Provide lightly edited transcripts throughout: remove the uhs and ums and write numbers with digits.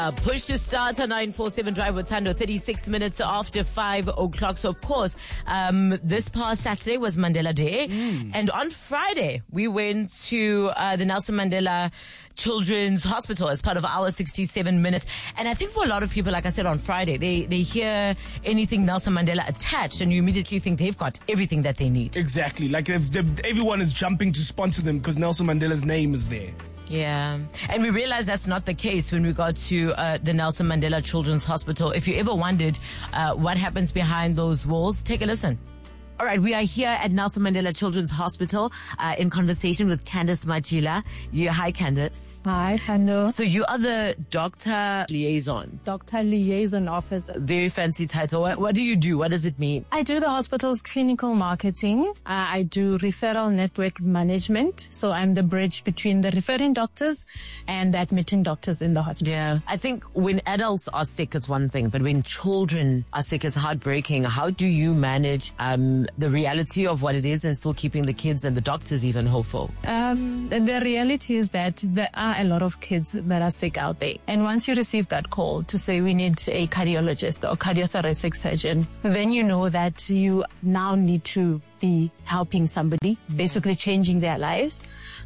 Push to start on 947 Drive with Tando, 36 minutes after 5 o'clock. So, of course, this past Saturday was Mandela Day. And on Friday, we went to the Nelson Mandela Children's Hospital as part of our 67 minutes. And I think for a lot of people, like I said on Friday, they hear anything Nelson Mandela attached and you immediately think they've got everything that they need. Exactly. Like everyone is jumping to sponsor them because Nelson Mandela's name is there. Yeah. And we realized that's not the case when we got to the Nelson Mandela Children's Hospital. If you ever wondered what happens behind those walls, take a listen. All right, we are here at Nelson Mandela Children's Hospital in conversation with Candice Majila. Hi, Candice. Hi, Tando. So you are the doctor liaison. Doctor liaison officer. Very fancy title. What do you do? What does it mean? I do the hospital's clinical marketing. I do referral network management. So I'm the bridge between the referring doctors and the admitting doctors in the hospital. Yeah. I think when adults are sick, it's one thing, but when children are sick, it's heartbreaking. How do you manage the reality of what it is and still keeping the kids and the doctors even hopeful? The reality is that there are a lot of kids that are sick out there. And once you receive that call to say we need a cardiologist or cardiothoracic surgeon, then you know that you now need to be helping somebody, basically changing their lives.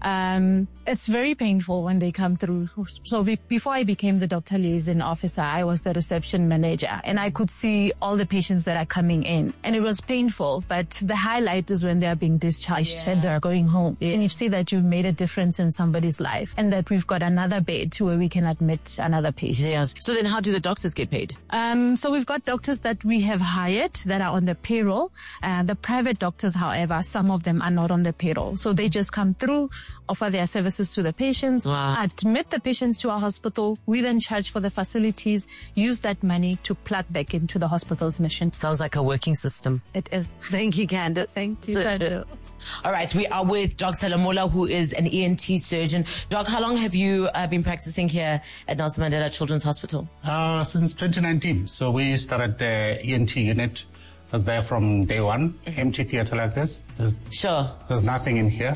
It's very painful when they come through. So before I became the doctor liaison officer, I was the reception manager and I could see all the patients that are coming in and it was painful, but the highlight is when they are being discharged and they're going home. And you see that you've made a difference in somebody's life and that we've got another bed where we can admit another patient. Yes. So then how do the doctors get paid? So we've got doctors that we have hired that are on the payroll. The private doctors, however, some of them are not on the payroll. So they just come through, offer their services to the patients, admit the patients to our hospital. We then charge for the facilities, use that money to plug back into the hospital's mission. Sounds like a working system. It is. Thank you, Candice. Thank you, Tando. All right, we are with Dr. Lamola, who is an ENT surgeon. Doc, how long have you been practicing here at Nelson Mandela Children's Hospital? Since 2019. So we started the ENT unit. Was there from day one. Empty theater like this. There's nothing in here.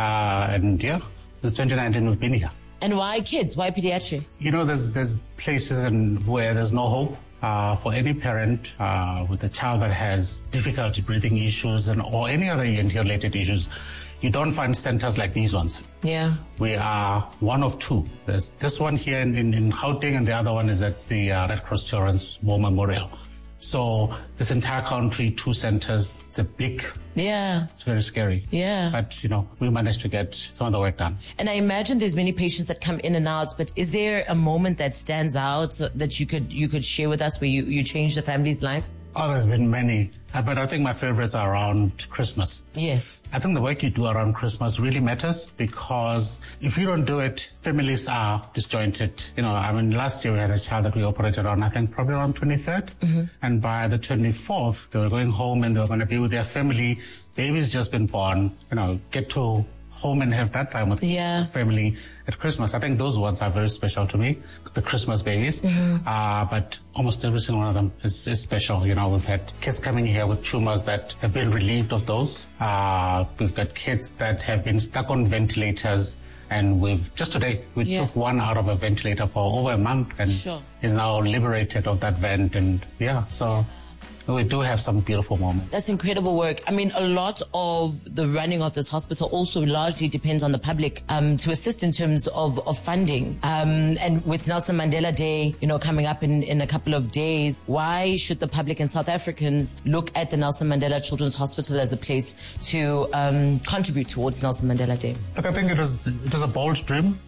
And yeah, since 2019 we've been here. And why kids? Why pediatric? You know, there's places where there's no hope for any parent with a child that has difficulty breathing issues or any other ENT-related issues. You don't find centers like these ones. Yeah. We are one of two. There's this one here in Gauteng and the other one is at the Red Cross Children's War Memorial. So this entire country, 2 centers, it's a big... Yeah. It's very scary. Yeah. But, you know, we managed to get some of the work done. And I imagine there's many patients that come in and out, but is there a moment that stands out that you could share with us where you changed the family's life? Oh, there's been many. But I think my favorites are around Christmas. Yes. I think the work you do around Christmas really matters because if you don't do it, families are disjointed. You know, I mean, last year we had a child that we operated on, I think probably around 23rd. And by the 24th, they were going home and they were going to be with their family. Baby's just been born, you know, get to home and have that time with family at Christmas. I think those ones are very special to me, the Christmas babies. But almost every single one of them is special. You know, we've had kids coming here with tumors that have been relieved of those. We've got kids that have been stuck on ventilators. And just today, we took one out of a ventilator for over a month and is now liberated of that vent. And so we do have some beautiful moments. That's incredible work. I mean, a lot of the running of this hospital also largely depends on the public to assist in terms of funding. And with Nelson Mandela Day, you know, coming up in a couple of days, why should the public and South Africans look at the Nelson Mandela Children's Hospital as a place to contribute towards Nelson Mandela Day? Look, I think it was a bold dream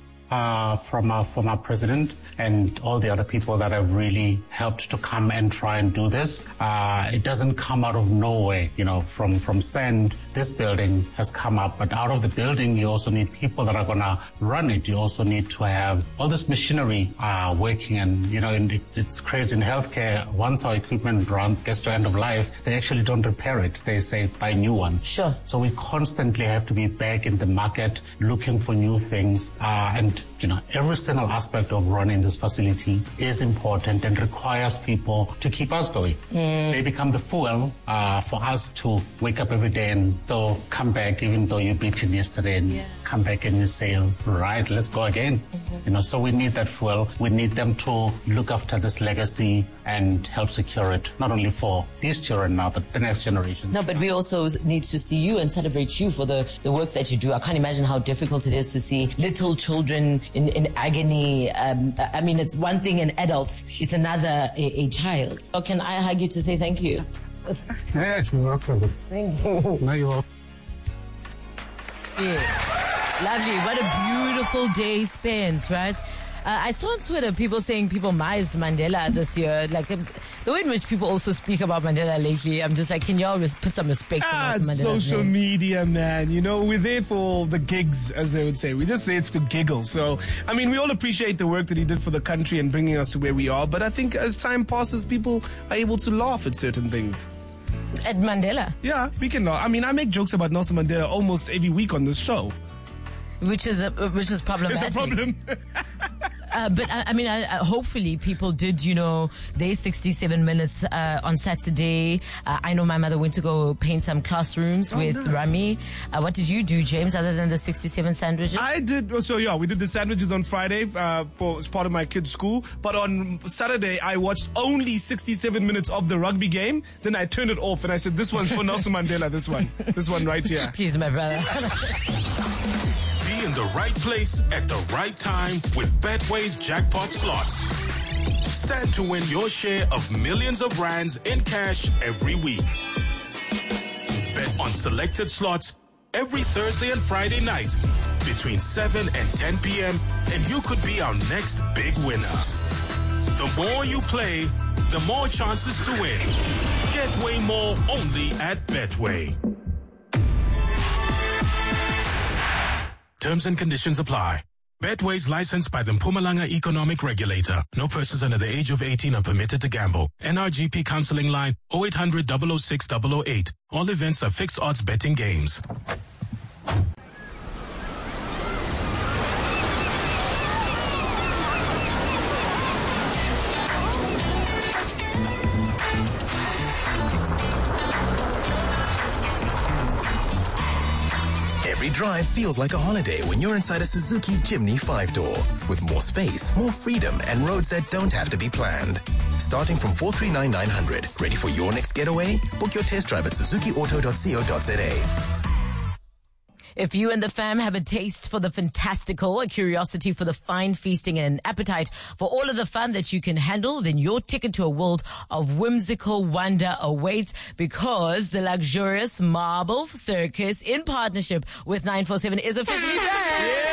from our president and all the other people that have really helped to come and try and do this. It doesn't come out of nowhere, you know, from sand. This building has come up, but out of the building, you also need people that are going to run it. You also need to have all this machinery working. And, you know, it's crazy in healthcare. Once our equipment gets to end of life, they actually don't repair it. They say buy new ones. Sure. So we constantly have to be back in the market looking for new things. And every single aspect of running this facility is important and requires people to keep us going. They become the fuel for us to wake up every day and come back, even though you beaten yesterday, and come back and you say, right, let's go again. So we need that fuel. We need them to look after this legacy and help secure it, not only for these children now, but the next generation. No, but we also need to see you and celebrate you for the work that you do. I can't imagine how difficult it is to see little children in agony. I mean, it's one thing an adult, it's another a child. So can I hug you to say thank you? Yeah, you're welcome. Thank you. No, you're welcome. Yeah. Lovely. What a beautiful day spent, right? I saw on Twitter people saying people missed Mandela this year. Like the way in which people also speak about Mandela lately, I'm just like, can y'all put some respect on Mandela's social name? media, man. We're there for the gigs, as they would say. We're just there to giggle. So, I mean, we all appreciate the work that he did for the country and bringing us to where we are. But I think as time passes, people are able to laugh at certain things. At Mandela? Yeah, we can laugh. I mean, I make jokes about Nelson Mandela almost every week on this show. Which is problematic. It's a problem. But I mean, hopefully people did, their 67 minutes on Saturday. I know my mother went to go paint some classrooms with nice. Rami. What did you do, James, other than the 67 sandwiches? I did. So yeah, we did the sandwiches on Friday as part of my kids' school. But on Saturday, I watched only 67 minutes of the rugby game. Then I turned it off and I said, "This one's for Nelson Mandela. This one right here." Please, my brother. Be in the right place at the right time with Betway's jackpot slots. Stand to win your share of millions of rands in cash every week. Bet on selected slots every Thursday and Friday night between 7 and 10 p.m. and you could be our next big winner. The more you play, the more chances to win. Get way more only at Betway. Terms and conditions apply. Betway's licensed by the Mpumalanga Economic Regulator. No persons under the age of 18 are permitted to gamble. NRGP counseling line 0800 006 008. All events are fixed odds betting games. Every drive feels like a holiday when you're inside a Suzuki Jimny 5-door. With more space, more freedom, and roads that don't have to be planned. Starting from 439,900. Ready for your next getaway? Book your test drive at suzukiauto.co.za. If you and the fam have a taste for the fantastical, a curiosity for the fine feasting, and an appetite for all of the fun that you can handle, then your ticket to a world of whimsical wonder awaits, because the luxurious Marble Circus, in partnership with 947, is officially back.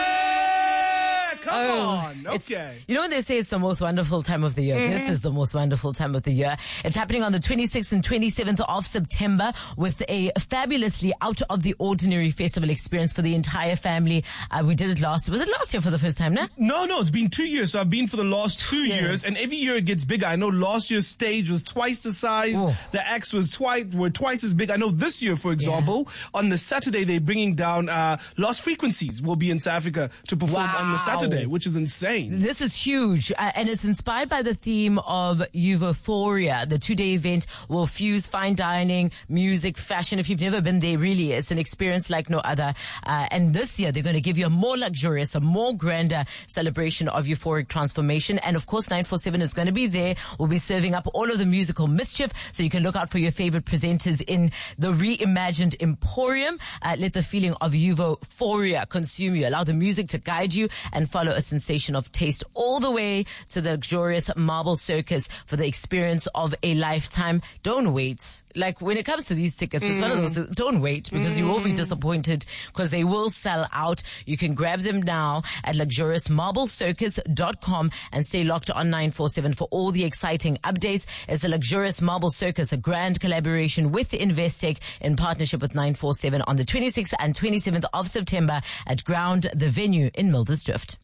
Come on. Okay. When they say it's the most wonderful time of the year, this is the most wonderful time of the year. It's happening on the 26th and 27th of September with a fabulously out of the ordinary festival experience for the entire family. We did it was it last year for the first time, no? No, it's been 2 years. So I've been for the last 2 years, and every year it gets bigger. I know last year's stage was twice the size. Oh. The acts were twice as big. I know this year, for example, on the Saturday, they're bringing down Lost Frequencies will be in South Africa to perform on the Saturday, which is insane. This is huge, and it's inspired by the theme of Euphoria. The 2-day event will fuse fine dining, music, fashion. If you've never been there, really, it's an experience like no other. And this year, they're going to give you a more luxurious, a more grander celebration of euphoric transformation. And of course, 947 is going to be there. We'll be serving up all of the musical mischief, so you can look out for your favorite presenters in the reimagined Emporium. Let the feeling of euphoria consume you. Allow the music to guide you and follow a sensation of taste all the way to the luxurious Marble Circus for the experience of a lifetime. Don't wait. Like, when it comes to these tickets, it's one of those, don't wait, because you will be disappointed, because they will sell out. You can grab them now at luxuriousmarblecircus.com and stay locked on 947 for all the exciting updates. It's a Luxurious Marble Circus, a grand collaboration with Investec in partnership with 947 on the 26th and 27th of September at Ground, the venue in Mildersdrift.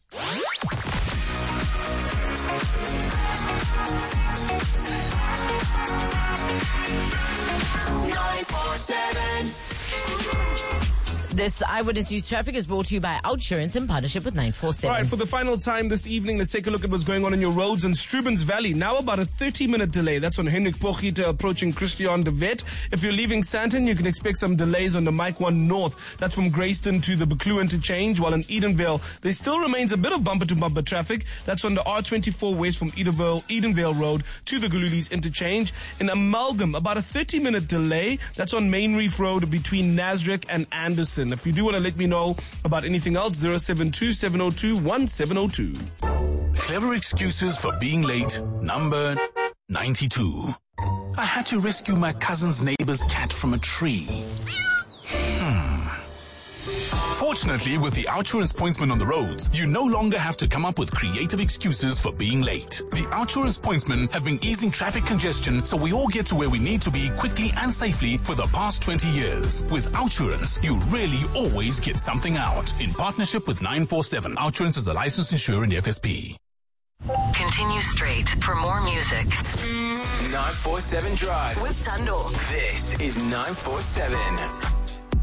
947. This Eyewitness News Traffic is brought to you by Outsurance in partnership with 947. All right, for the final time this evening, let's take a look at what's going on in your roads in Strubens Valley. Now about a 30-minute delay. That's on Henrik Pochita approaching Christian de Wet. If you're leaving Sandton, you can expect some delays on the Mike 1 North. That's from Grayston to the Buccleuch interchange, while in Edenvale, there still remains a bit of bumper-to-bumper traffic. That's on the R24 West from Edenvale Road to the Gululis interchange. In Amalgam, about a 30-minute delay. That's on Main Reef Road between Nasrec and Anderson. If you do want to let me know about anything else, 072-702-1702. Clever excuses for being late, number 92. I had to rescue my cousin's neighbor's cat from a tree. Fortunately, with the Outsurance pointsman on the roads, you no longer have to come up with creative excuses for being late. The Outsurance pointsmen have been easing traffic congestion so we all get to where we need to be quickly and safely for the past 20 years. With Outsurance, you really always get something out. In partnership with 947, Outsurance is a licensed insurer in the FSP. Continue straight for more music. 947 Drive With Thando. This is 947.